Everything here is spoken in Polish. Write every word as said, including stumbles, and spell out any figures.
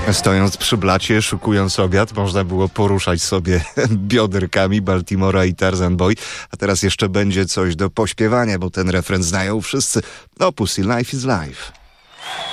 Stojąc przy blacie, szykując obiad, można było poruszać sobie bioderkami Baltimora i Tarzan Boy. A teraz jeszcze będzie coś do pośpiewania, bo ten refren znają wszyscy. No, Pussy, life is life.